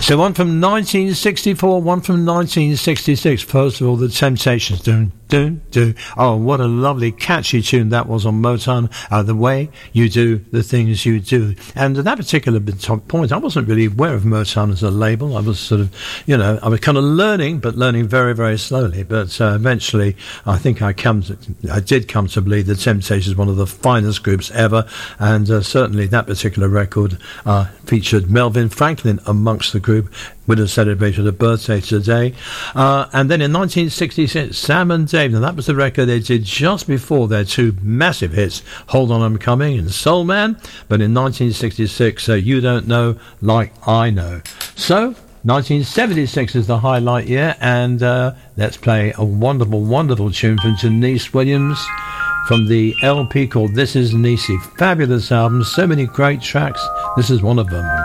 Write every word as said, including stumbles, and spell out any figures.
So one from nineteen sixty-four, one from nineteen sixty-six. First of all, The Temptations. Doon, doon, doon. Oh, what a lovely, catchy tune that was on Motown. Uh, the way you do the things you do. And at that particular point, I wasn't really aware of Motown as a label. I was sort of, you know, I was kind of learning, but learning very, very slowly. But uh, eventually, I think I come to, I did come to believe The Temptations is one of the finest groups ever. And uh, certainly that particular record uh, featured Melvin Franklin amongst the group. Would have celebrated a birthday today. Uh, and then in nineteen sixty-six, Sam and Dave. Now that was the record they did just before their two massive hits, Hold On I'm Coming and Soul Man. But in nineteen sixty-six, uh, You Don't Know Like I Know. So nineteen seventy-six is the highlight year, and uh, let's play a wonderful, wonderful tune from Deniece Williams from the L P called This Is Niecy. Fabulous album, so many great tracks. This is one of them.